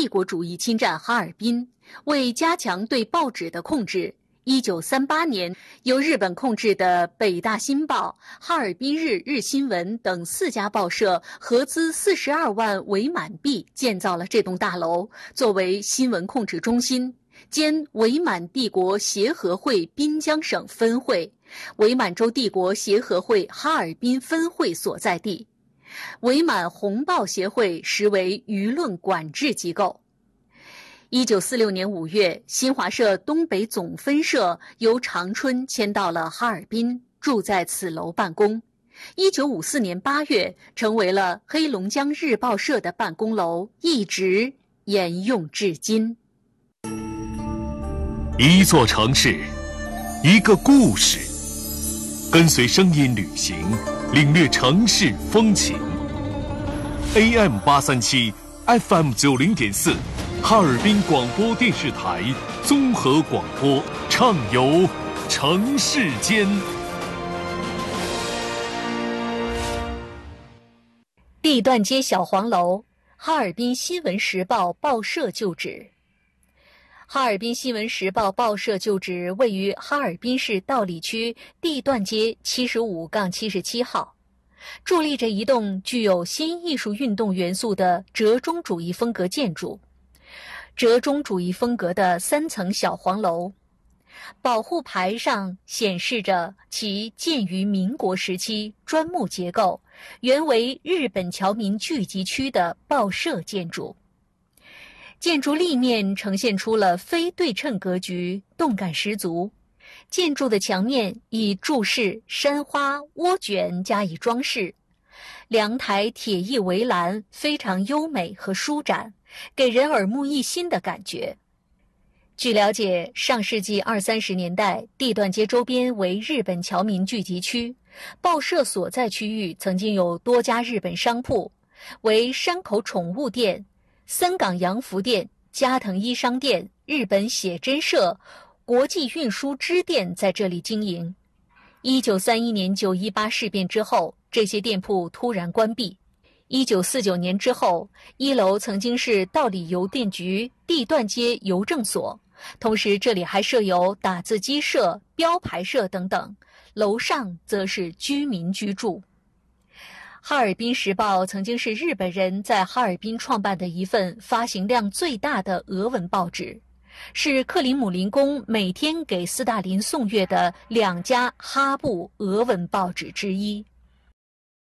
帝国主义侵占哈尔滨，为加强对报纸的控制，1938年由日本控制的北大新报、哈尔滨日、日新闻等4家报社合资42万伪满币建造了这栋大楼，作为新闻控制中心，兼伪满帝国协和会滨江省分会、伪满洲帝国协和会哈尔滨分会所在地。伪满红报协会实为舆论管制机构。1946年5月，新华社东北总分社由长春迁到了哈尔滨，住在此楼办公。1954年8月，成为了黑龙江日报社的办公楼，一直沿用至今。 一座城市，一个故事，跟随声音旅行，领略城市风情。AM837 FM90.4 哈尔滨广播电视台综合广播，畅游城市间。 地段街小黄楼，哈尔滨新闻时报报社旧址。哈尔滨新闻时报报社旧址位于哈尔滨市道里区地段街75-77号，伫立着一栋具有新艺术运动元素的折中主义风格建筑，折中主义风格的3层小黄楼。保护牌上显示着其建于民国时期，砖木结构，原为日本侨民聚集区的报社建筑。建筑立面呈现出了非对称格局，动感十足。建筑的墙面以柱式、山花、涡卷加以装饰，两台铁艺围栏非常优美和舒展，给人耳目一新的感觉。据了解，上世纪20-30年代，地段街周边为日本侨民聚集区，报社所在区域曾经有多家日本商铺，为山口宠物店、森港洋服店、加藤衣商店、日本写真社、国际运输支店在这里经营。1931年918事变之后，这些店铺突然关闭。1949年之后，1楼曾经是道里邮电局地段街邮政所，同时这里还设有打字机社、标牌社等等，楼上则是居民居住。哈尔滨时报曾经是日本人在哈尔滨创办的一份发行量最大的俄文报纸，是克里姆林宫每天给斯大林送阅的2家哈布俄文报纸之一。